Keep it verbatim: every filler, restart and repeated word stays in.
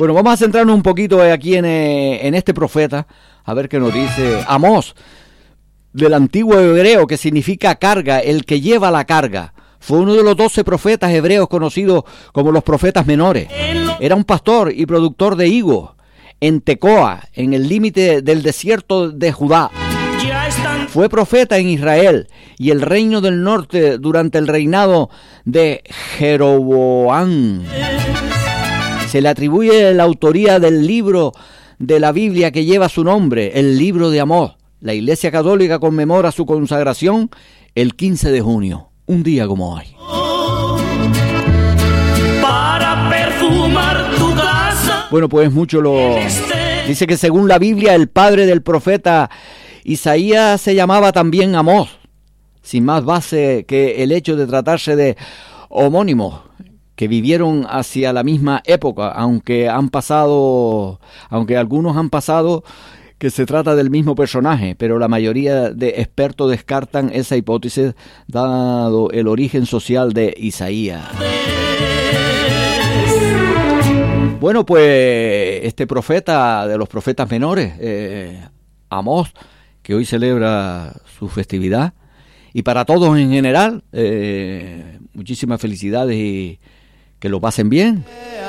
Bueno, vamos a centrarnos un poquito aquí en, eh, en este profeta, a ver qué nos dice Amós, del antiguo hebreo, que significa carga, el que lleva la carga. Fue uno de los doce profetas hebreos conocidos como los profetas menores. Era un pastor y productor de higos en Tecoa, en el límite del desierto de Judá. Fue profeta en Israel y el reino del norte durante el reinado de Jeroboam. Se le atribuye la autoría del libro de la Biblia que lleva su nombre, el libro de Amós. La Iglesia Católica conmemora su consagración el quince de junio, un día como hoy. Para perfumar tu casa. Bueno, pues mucho lo... Dice que según la Biblia, el padre del profeta Isaías se llamaba también Amós, sin más base que el hecho de tratarse de homónimos que vivieron hacia la misma época, aunque han pasado, aunque algunos han pasado que se trata del mismo personaje, pero la mayoría de expertos descartan esa hipótesis dado el origen social de Isaías. Bueno, pues este profeta de los profetas menores, eh, Amós, que hoy celebra su festividad, y para todos en general, eh, muchísimas felicidades y que lo pasen bien.